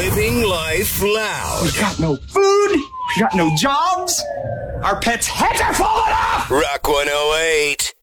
Living life loud. We got no food. We got no jobs. Our pets' heads are falling off. Rock 108.